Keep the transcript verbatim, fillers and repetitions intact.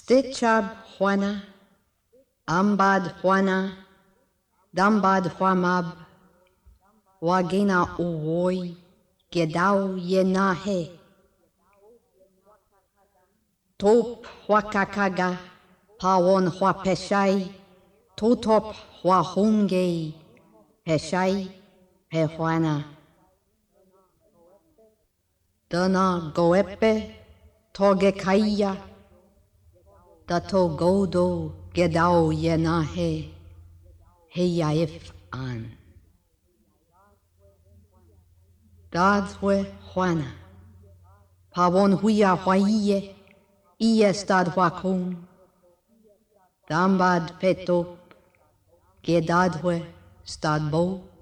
Stichab Juana, Ambad Juana, Dambad Juamab, Wagina Uwoi, Gedau Yenahe, Top Huacakaga, Pawon Huapeshai, Totop Huahunge, Peshai, Pehuana. Dana Goepe, Togekaya, Dato Godo, Gedau Yenahe, Heyaif An. Dadwe Juana, Pawon Huya Huaie, Iestad Huacum, Dambad Petop, Gedadwe Stadbo,